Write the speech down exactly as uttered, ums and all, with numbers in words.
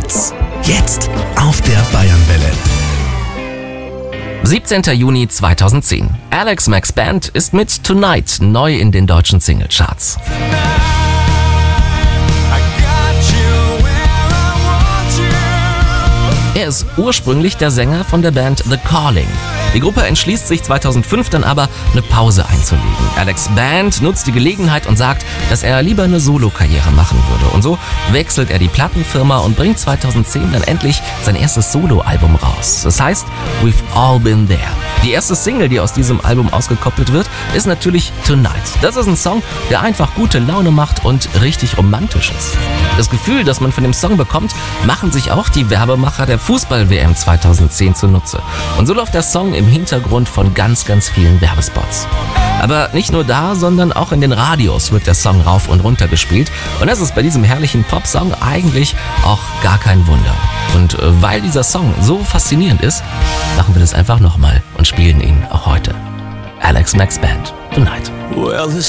Hits. Jetzt auf der Bayernwelle. siebzehnter Juni zweitausendzehn. Alex Max Band ist mit Tonight neu in den deutschen Singlecharts. Er ist ursprünglich der Sänger von der Band The Calling. Die Gruppe entschließt sich zweitausendfünf dann aber, eine Pause einzulegen. Alex Band nutzt die Gelegenheit und sagt, dass er lieber eine Solokarriere machen würde. Und so wechselt er die Plattenfirma und bringt zweitausendzehn dann endlich sein erstes Soloalbum raus. Das heißt We've All Been There. Die erste Single, die aus diesem Album ausgekoppelt wird, ist natürlich Tonight. Das ist ein Song, der einfach gute Laune macht und richtig romantisch ist. Das Gefühl, das man von dem Song bekommt, machen sich auch die Werbemacher der Fußball-W M zweitausendzehn zunutze. Und so läuft der Song im Hintergrund von ganz, ganz vielen Werbespots. Aber nicht nur da, sondern auch in den Radios wird der Song rauf und runter gespielt. Und das ist bei diesem herrlichen Popsong eigentlich auch gar kein Wunder. Und weil dieser Song so faszinierend ist, machen wir das einfach nochmal und spielen ihn auch heute. Alex Max Band, Tonight. Well,